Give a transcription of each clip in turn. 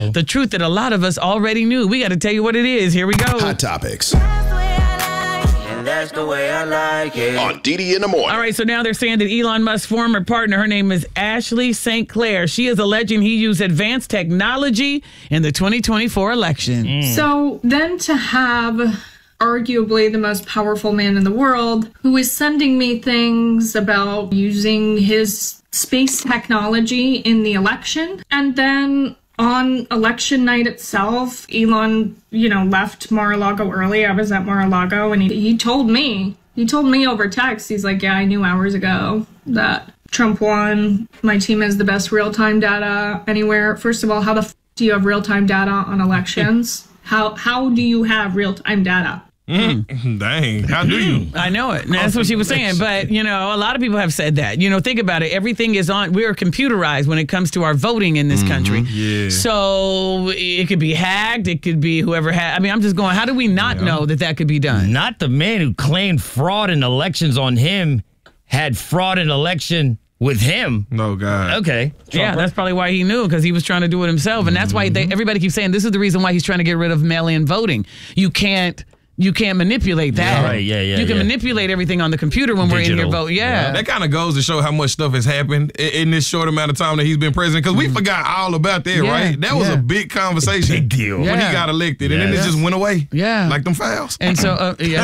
The truth that a lot of us already knew. We got to tell you what it is. Here we go. Hot Topics. That's the way I like it. On DD in the Morning. All right, so now they're saying that Elon Musk's former partner, her name is Ashley St. Clair. She is alleging he used advanced technology in the 2024 election. So then to have arguably the most powerful man in the world who is sending me things about using his space technology in the election, and then on election night itself, Elon, left Mar-a-Lago early. I was at Mar-a-Lago, and he told me over text, he's like, yeah, I knew hours ago that Trump won. My team has the best real-time data anywhere. First of all, how the f*** do you have real-time data on elections? How do you have real-time data? Dang, how do you? I know it. And that's what she was saying. But, a lot of people have said that. Think about it. Everything is we're computerized when it comes to our voting in this country. Yeah. So it could be hacked. It could be whoever had. I mean, I'm just going, how do we not know that could be done? Not the man who claimed fraud in elections on him had fraud in election with him. No, God. Okay. Yeah, that's probably why he knew, because he was trying to do it himself. And that's why everybody keeps saying this is the reason why he's trying to get rid of mail-in voting. You can't manipulate that. Yeah, right, yeah. You can manipulate everything on the computer when we're in here voting. Yeah. That kind of goes to show how much stuff has happened in this short amount of time that he's been president, because we forgot all about that, right? That was a big conversation. Big deal. When he got elected, and then it just went away. Yeah. Like them fouls. And so, yeah.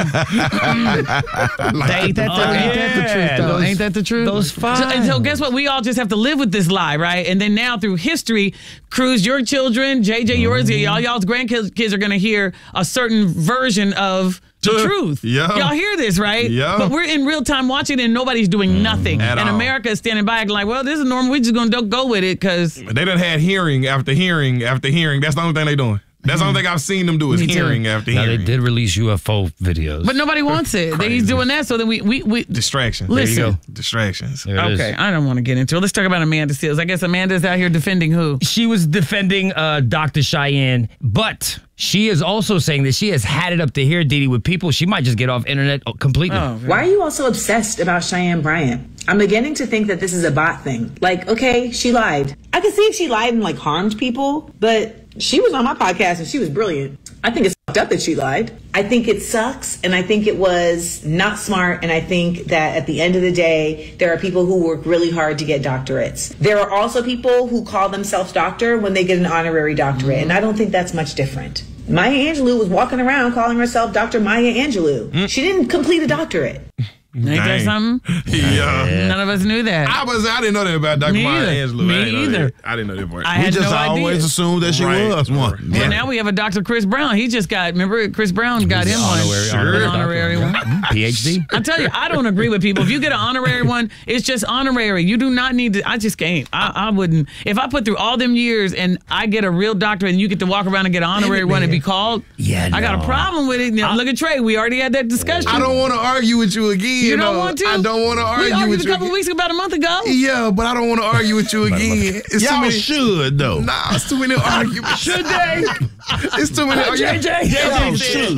Ain't that the truth, though? Ain't that the truth? Those files. And so guess what? We all just have to live with this lie, right? And then now through history, Cruz, your children, JJ, yours, y'all's grandkids are going to hear a certain version of the truth. Yeah. Y'all hear this, right? Yeah. But we're in real time watching it and nobody's doing nothing. At and all. America is standing by like, well, this is normal. We're just going to go with it because They done had hearing after hearing after hearing. That's the only thing they doing. That's the only thing I've seen them do is Me too. hearing after Now, hearing. they did release UFO videos. But nobody wants it. He's doing that so that we Distractions. Listen. There you go. Distractions. There it is. Okay, I don't want to get into it. Let's talk about Amanda Seales. I guess Amanda's out here defending who? She was defending Dr. Cheyenne, but she is also saying that she has had it up to here, Didi, with people. She might just get off internet completely. Why are you all so obsessed about Cheyenne Bryant? I'm beginning to think that this is a bot thing. Like, okay, she lied. I can see if she lied and harmed people, but she was on my podcast and she was brilliant. I think it's fucked up that she lied. I think it sucks, and I think it was not smart, and I think that at the end of the day, there are people who work really hard to get doctorates. There are also people who call themselves doctor when they get an honorary doctorate, and I don't think that's much different. Maya Angelou was walking around calling herself Dr. Maya Angelou. She didn't complete a doctorate. Ain't that something? Yeah. None of us knew that. I didn't know that about Dr. Me Maya either. Angelou. Me either. I didn't know that part. I had just no idea. always assumed that she was one. Well, now we have a Dr. Chris Brown. He just got, remember Chris Brown got him one. An honorary one. PhD. I tell you, I don't agree with people. If you get an honorary one, it's just honorary. You do not need to, I just can't. I wouldn't. If I put through all them years and I get a real doctorate and you get to walk around and get an honorary one and be called, I got a problem with it. Now, look at Trey. We already had that discussion. I don't want to argue with you again. You don't want to? I don't want to argue we with argued you. a couple weeks, about a month ago. Yeah, but I don't want to argue with you again. It's too Y'all many. should, though. Nah, it's too many arguments. Should they? It's too many arguments. Y'all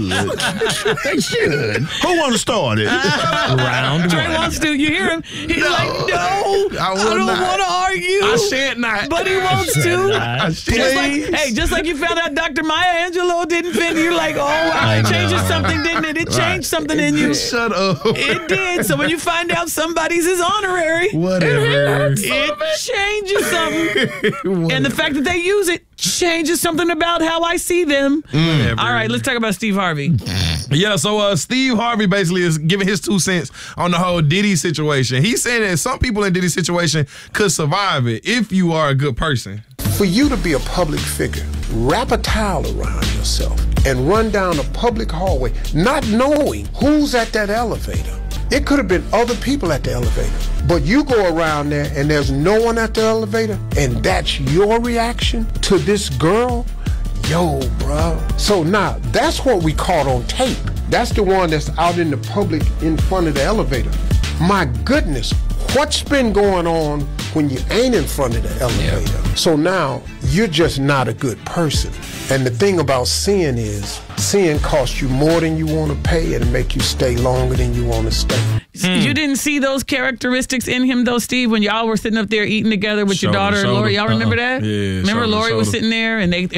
should. They should. Who want to start it? Round Trey one. wants to. You hear him? He's like, no, I will don't not. want to argue. I shan't not. But he wants to. Please. Just like you found out Dr. Maya Angelou didn't fit, you're like, oh, wow, it changes something, didn't it? It changed something in you. Shut up. It did. So when you find out somebody's is honorary, Whatever. it changes something. And the fact that they use it changes something about how I see them. Whatever. All right, let's talk about Steve Harvey. Yeah, so Steve Harvey basically is giving his 2 cents on the whole Diddy situation. He's saying that some people in Diddy's situation could survive it if you are a good person. For you to be a public figure, wrap a towel around yourself and run down a public hallway not knowing who's at that elevator. It could have been other people at the elevator, but you go around there and there's no one at the elevator, and that's your reaction to this girl? Yo, bro. So now, that's what we caught on tape. That's the one that's out in the public in front of the elevator. My goodness, what's been going on when you ain't in front of the elevator? Yeah. So now, you're just not a good person. And the thing about sin is, sin costs you more than you want to pay and make you stay longer than you want to stay. You didn't see those characteristics in him, though, Steve, when y'all were sitting up there eating together with your Shoulder to daughter, shoulder. Lori. Y'all remember that? Yeah, Remember shoulder to Lori was shoulder. sitting there and